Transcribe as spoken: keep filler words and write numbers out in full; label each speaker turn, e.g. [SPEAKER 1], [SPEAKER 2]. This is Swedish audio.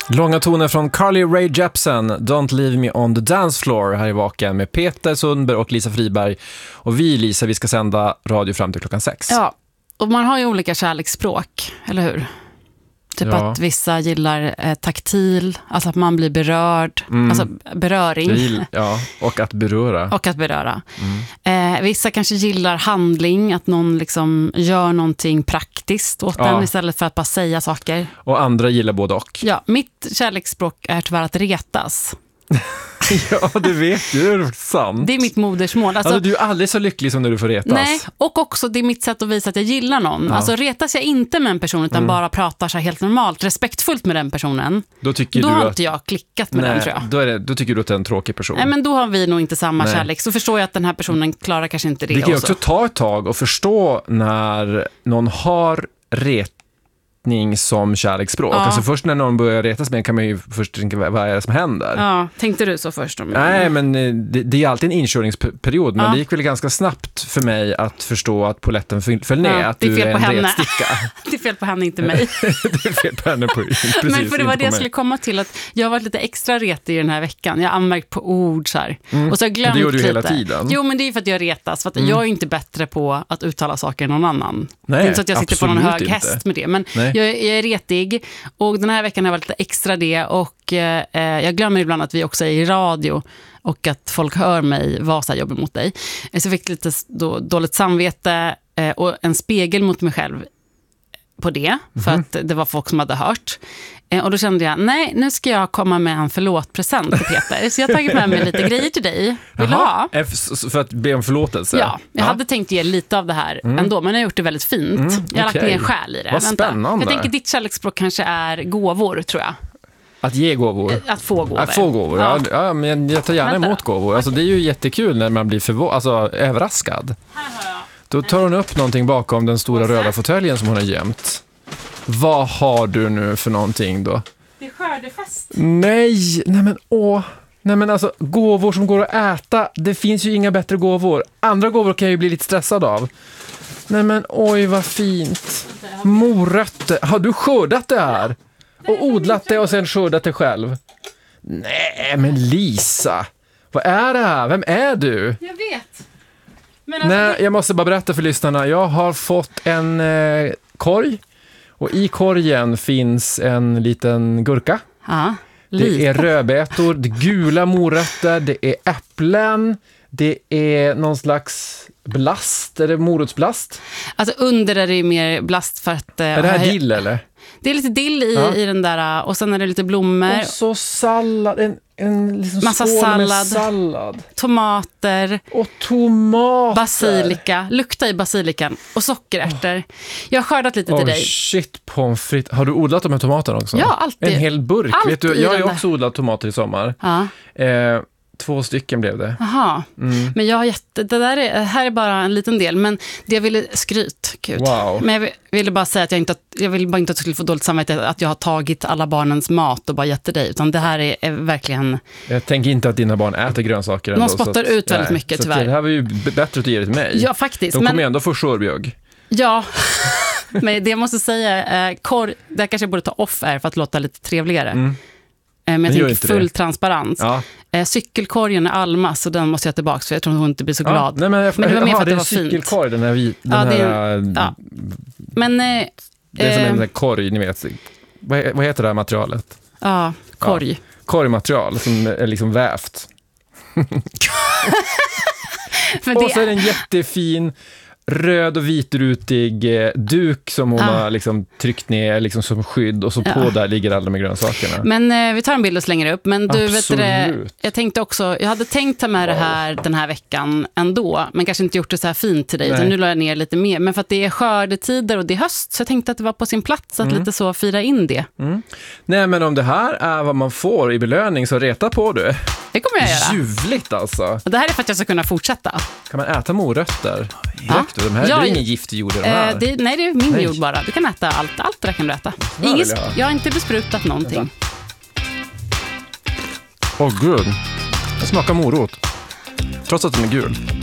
[SPEAKER 1] Långa toner från Carly Rae Jepsen, Don't Leave Me On The Dance Floor, här i Vaken med Peter Sundberg och Lisa Friberg. Och vi, Lisa, vi ska sända radio fram till klockan sex.
[SPEAKER 2] Ja, och man har ju olika kärleksspråk, eller hur? Typ ja. Att vissa gillar eh, taktil, alltså att man blir berörd, mm. alltså beröring.
[SPEAKER 1] Gill, ja, och att beröra.
[SPEAKER 2] Och att beröra. Mm. Eh, vissa kanske gillar handling, att någon liksom gör någonting praktiskt åt ja. den istället för att bara säga saker.
[SPEAKER 1] Och andra gillar både och.
[SPEAKER 2] Ja, mitt kärleksspråk är tyvärr att retas.
[SPEAKER 1] Ja, det vet du, det är sant.
[SPEAKER 2] Det är mitt modersmål. Alltså,
[SPEAKER 1] alltså, du är aldrig så lycklig som när du får retas.
[SPEAKER 2] Nej, och också det är mitt sätt att visa att jag gillar någon. Ja. Alltså retas jag inte med en person utan mm. bara pratar så helt normalt, respektfullt med den personen.
[SPEAKER 1] Då, tycker
[SPEAKER 2] då
[SPEAKER 1] du
[SPEAKER 2] har
[SPEAKER 1] att...
[SPEAKER 2] inte jag klickat med
[SPEAKER 1] Nej,
[SPEAKER 2] den, tror jag.
[SPEAKER 1] Då, är det, då tycker du att det är en tråkig person.
[SPEAKER 2] Nej, men då har vi nog inte samma
[SPEAKER 1] Nej.
[SPEAKER 2] kärlek. Så förstår jag att den här personen klarar kanske inte det.
[SPEAKER 1] Det kan ju
[SPEAKER 2] också.
[SPEAKER 1] också ta ett tag och förstå när någon har ret som kärleksspråk. Ja. Alltså först när någon börjar retas med kan man ju först tänka, vad är det som händer?
[SPEAKER 2] Ja, tänkte du så först? Om
[SPEAKER 1] Nej, men det, det är alltid en inkörningsperiod, men
[SPEAKER 2] ja.
[SPEAKER 1] det gick väl ganska snabbt för mig att förstå att poletten föll ner, ja, att
[SPEAKER 2] det är
[SPEAKER 1] du
[SPEAKER 2] fel
[SPEAKER 1] är
[SPEAKER 2] på
[SPEAKER 1] en
[SPEAKER 2] henne.
[SPEAKER 1] retsticka.
[SPEAKER 2] Det är fel på henne, inte mig.
[SPEAKER 1] Det är fel på henne, på, precis.
[SPEAKER 2] Men för det var det jag
[SPEAKER 1] mig.
[SPEAKER 2] skulle komma till, att jag har varit lite extra retig i den här veckan. Jag har anmärkt på ord så här.
[SPEAKER 1] Mm.
[SPEAKER 2] Och så har jag glömt
[SPEAKER 1] det gjorde du
[SPEAKER 2] lite.
[SPEAKER 1] hela tiden.
[SPEAKER 2] Jo, men det är för att jag retas, för att mm. jag är inte bättre på att uttala saker än någon annan.
[SPEAKER 1] Nej,
[SPEAKER 2] det är inte så att jag sitter på någon hög
[SPEAKER 1] inte.
[SPEAKER 2] häst med det, men jag, jag är retig. Och den här veckan har jag varit lite extra det, och eh, jag glömmer ibland att vi också är i radio och att folk hör mig vara så här jobbig mot dig. Så jag fick lite då, dåligt samvete eh, och en spegel mot mig själv på det, för mm. att det var folk som hade hört. Eh, och då kände jag, nej, nu ska jag komma med en förlåtpresent till Peter. Så jag har tagit med mig lite grejer till dig. Vill du ha?
[SPEAKER 1] För att be om förlåtelse?
[SPEAKER 2] Ja, jag ja. hade tänkt ge lite av det här mm. ändå, men jag har gjort det väldigt fint. Mm, jag har okay. lagt ner själ i det.
[SPEAKER 1] Vad spännande.
[SPEAKER 2] Jag tänker ditt kärleksspråk kanske är gåvor, tror jag.
[SPEAKER 1] Att ge gåvor?
[SPEAKER 2] Att få gåvor.
[SPEAKER 1] Att få gåvor, ja. ja. ja men jag tar gärna Vänta. emot gåvor. Alltså, det är ju jättekul när man blir förvå- alltså, överraskad.
[SPEAKER 2] Här har jag.
[SPEAKER 1] Då tar hon upp någonting bakom den stora röda fåtöljen som hon har gömt. Vad har du nu för någonting då?
[SPEAKER 2] Det är skördefest.
[SPEAKER 1] Nej, nej men åh. Nej men alltså, gåvor som går att äta, det finns ju inga bättre gåvor. Andra gåvor kan jag ju bli lite stressad av. Nej men oj, vad fint. Morötter. Har du skördat det här? Och odlat det och sen skördat det själv? Nej men Lisa, vad är det här? Vem är du?
[SPEAKER 2] Jag vet. Men alltså,
[SPEAKER 1] nej, jag måste bara berätta för lyssnarna. Jag har fått en eh, korg. Och i korgen finns en liten gurka.
[SPEAKER 2] Ja,
[SPEAKER 1] det är rödbetor, det är gula morötter, det är äpplen, det är någon slags blast, är det morotsblast?
[SPEAKER 2] Alltså under är det mer blast för att...
[SPEAKER 1] Är det här dill eller?
[SPEAKER 2] Det är lite dill i, ja. i den där, och sen är det lite blommor.
[SPEAKER 1] Och så sallad, en, en liksom
[SPEAKER 2] massa
[SPEAKER 1] skål
[SPEAKER 2] sallad,
[SPEAKER 1] med sallad.
[SPEAKER 2] Tomater.
[SPEAKER 1] Och tomater.
[SPEAKER 2] Basilika, lukta i basilikan. Och sockerärtor. Oh. Jag har skördat lite
[SPEAKER 1] oh,
[SPEAKER 2] till dig.
[SPEAKER 1] Shit, pommes frites. Har du odlat de här tomaterna också?
[SPEAKER 2] Ja, alltid.
[SPEAKER 1] En hel burk.
[SPEAKER 2] Alltid.
[SPEAKER 1] Vet du, jag har ju också odlat tomater i sommar.
[SPEAKER 2] Ja.
[SPEAKER 1] Eh, Två stycken blev det.
[SPEAKER 2] Jaha, mm. men jag har jätte, det där är, här är bara en liten del, men det jag ville skryt, gud.
[SPEAKER 1] Wow.
[SPEAKER 2] Men jag ville bara säga att jag inte, jag vill bara inte att du skulle få dåligt samvete att jag har tagit alla barnens mat och bara gett dig, utan det här är, är verkligen...
[SPEAKER 1] Jag tänker inte att dina barn äter grönsaker ändå.
[SPEAKER 2] De spottar
[SPEAKER 1] att,
[SPEAKER 2] ut väldigt
[SPEAKER 1] nej,
[SPEAKER 2] mycket,
[SPEAKER 1] så
[SPEAKER 2] tyvärr.
[SPEAKER 1] Det här var ju bättre att ge det till mig.
[SPEAKER 2] Ja, faktiskt.
[SPEAKER 1] De kommer
[SPEAKER 2] men...
[SPEAKER 1] ändå få skörbjögg.
[SPEAKER 2] Ja, men det jag måste säga, eh, korg, det kanske jag borde ta off är för att låta lite trevligare. Mm. Men jag tänker full det. transparens. Ja. Eh, cykelkorgen är Alma, så den måste jag tillbaka, för jag tror hon inte blir så glad. Ja,
[SPEAKER 1] nej, men, jag,
[SPEAKER 2] men det var mer för att det var
[SPEAKER 1] cykelkorg,
[SPEAKER 2] fint.
[SPEAKER 1] Den här, den
[SPEAKER 2] ja,
[SPEAKER 1] här,
[SPEAKER 2] det är, ja. Men, eh,
[SPEAKER 1] det är som en eh, korg, ni vet. Vad, vad heter det här materialet?
[SPEAKER 2] Ja, korg.
[SPEAKER 1] Ja, korgmaterial som är liksom vävt. Och så är det en jättefin röd och vitrutig eh, duk som hon ah. har liksom tryckt ner liksom som skydd, och så ja. på där ligger alla de grönsakerna.
[SPEAKER 2] Men eh, vi tar en bild och slänger upp. Men du, vet det, jag tänkte också, jag hade tänkt ta med wow. det här den här veckan ändå, men kanske inte gjort det så här fint till dig, utan nu la jag ner lite mer. Men för att det är skördetider och det är höst, så jag tänkte att det var på sin plats att mm. lite så fira in det. Mm. Nej, men om det här är vad man får i belöning, så reta på du. Det kommer jag göra.
[SPEAKER 1] Ljuvligt alltså.
[SPEAKER 2] Och det här är för att jag ska kunna fortsätta.
[SPEAKER 1] Kan man äta morötter?
[SPEAKER 2] Ja.
[SPEAKER 1] De här, ja, det är ingen gift i jord i de här.
[SPEAKER 2] Eh, det, nej, det är min nej. jord bara. Du kan äta allt. Allt det där kan du äta. Inget, jag. jag har inte besprutat någonting.
[SPEAKER 1] Åh oh, gud. Det smakar morot. Trots att den är gul.